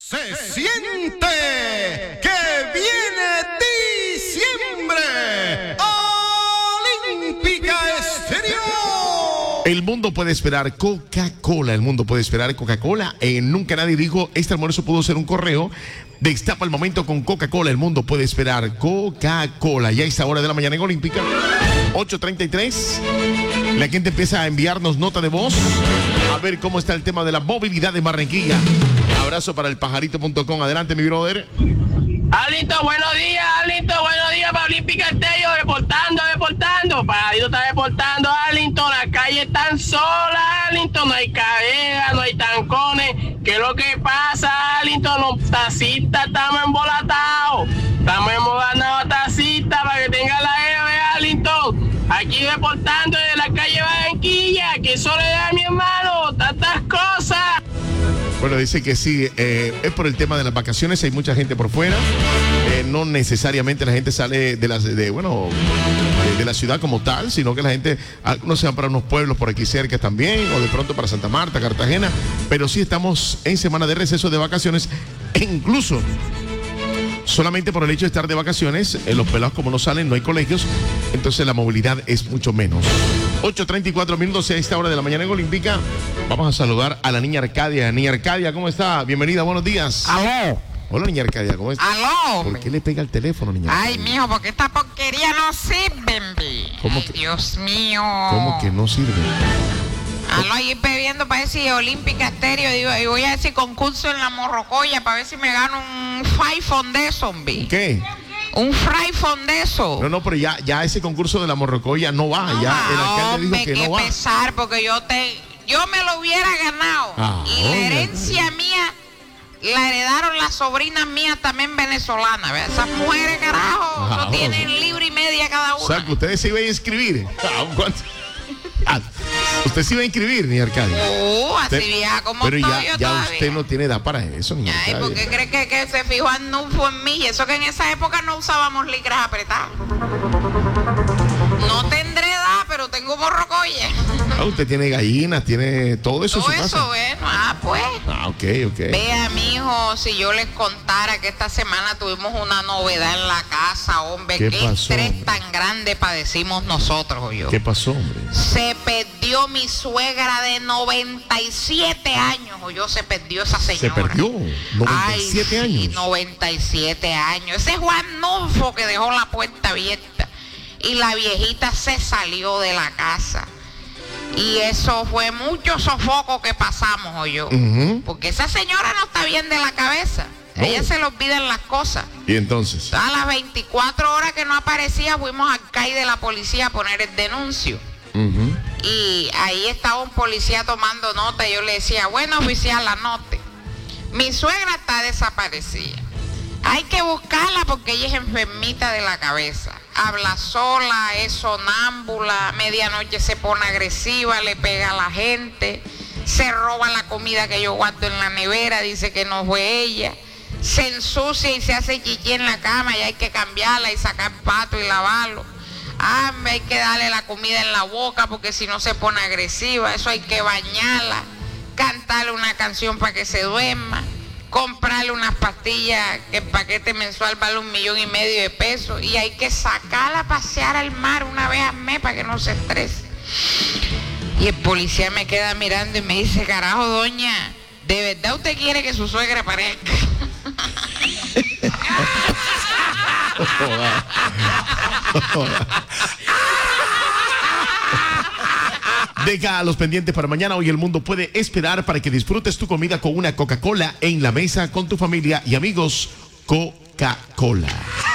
Se siente que viene diciembre. Olímpica Estéreo. El mundo puede esperar Coca-Cola. El mundo puede esperar Coca-Cola. Nunca nadie dijo, este almuerzo pudo ser un correo. Destapa el momento con Coca-Cola. El mundo puede esperar Coca-Cola. Ya a esta hora de la mañana en Olímpica. 8:33. La gente empieza a enviarnos nota de voz. A ver cómo está el tema de la movilidad de Barranquilla. Abrazo para el pajarito.com. Adelante, mi brother. Alito, buenos días, para Olímpica Estéreo, reportando. Pajarito está reportando, Alito, las calles están solas, Alito, no hay carreras, no hay tancones. ¿Qué es lo que pasa, Alito? Los taxistas estamos embolatados. Estamos embolatando taxistas para que tengan la R, Alito. Aquí reportando desde la calle Barranquilla, que soledad, mi hermano, tantas cosas. Bueno, dice que sí, es por el tema de las vacaciones, hay mucha gente por fuera, no necesariamente la gente sale de la ciudad como tal, sino que la gente, algunos se van para unos pueblos por aquí cerca también, o de pronto para Santa Marta, Cartagena, pero sí estamos en semana de receso de vacaciones, e incluso solamente por el hecho de estar de vacaciones, los pelados como no salen, no hay colegios, entonces la movilidad es mucho menos. 8:34 minutos a esta hora de la mañana en Olímpica. Vamos a saludar a la niña Arcadia. Niña Arcadia, ¿cómo está? Bienvenida, buenos días. Aló. Hola, niña Arcadia, ¿cómo está? Aló. ¿Por qué le pega el teléfono, niña Arcadia? Ay, mijo, porque esta porquería no sirve, ¿Cómo ay, que? Dios mío. ¿Cómo que no sirve? Aló, ahí bebiendo para ver si Olímpica Estéreo, digo, y voy a decir concurso en la Morrocoya para ver si me gano un iPhone de zombie. ¿Qué? Un iPhone de eso. No, pero ya ese concurso de la Morrocoya no va, ya el alcalde dijo que no va. Pesar, porque yo me lo hubiera ganado. Y la herencia mía la heredaron las sobrinas mías también venezolanas. ¿Verdad? Esas mujeres, carajo, no tienen libra y media cada una. O sea, que ustedes se iban a inscribir. Usted se iba a inscribir, ni Arcadia. Así vieja como pero estoy yo ya todavía. usted no tiene edad para eso, ni Ay, ¿por qué cree que se fijó Arnulfo en mí? Y eso que en esa época no usábamos licras apretadas. No tendré edad, pero tengo morrocoya. Usted tiene gallinas, tiene todo eso. Todo en su eso, casa. bueno, pues. Ok. Vea, mijo, si yo les contara que esta semana tuvimos una novedad en la casa, hombre. ¿Qué Qué pasó, estrés hombre? tan grande padecimos nosotros, o yo. ¿Qué pasó, hombre? Se perdió mi suegra de 97 años, o yo, se perdió esa señora. Se perdió, 97 Ay, sí, años. 97 años. Ese es Juan Nulfo que dejó la puerta abierta. Y la viejita se salió de la casa. Y eso fue mucho sofoco que pasamos, o yo. Porque esa señora no está bien de la cabeza. No. Ella se le olvidan las cosas. ¿Y entonces? A las 24 horas que no aparecía, fuimos al CAI de la policía a poner el denuncio. Y ahí estaba un policía tomando nota y yo le decía, bueno, oficial, anote. Mi suegra está desaparecida. Hay que buscarla porque ella es enfermita de la cabeza. Habla sola, es sonámbula, medianoche se pone agresiva, le pega a la gente, se roba la comida que yo guardo en la nevera, dice que no fue ella, se ensucia y se hace chichi en la cama y hay que cambiarla y sacar pato y lavarlo. Hay que darle la comida en la boca porque si no se pone agresiva, eso hay que bañarla, cantarle una canción para que se duerma, comprarle unas pastillas que el paquete mensual vale 1,5 millones de pesos y hay que sacarla a pasear al mar una vez al mes para que no se estrese. Y el policía me queda mirando y me dice, carajo, doña, ¿de verdad usted quiere que su suegra aparezca? Deja a los pendientes para mañana. Hoy el mundo puede esperar para que disfrutes tu comida con una Coca-Cola en la mesa con tu familia y amigos. Coca-Cola.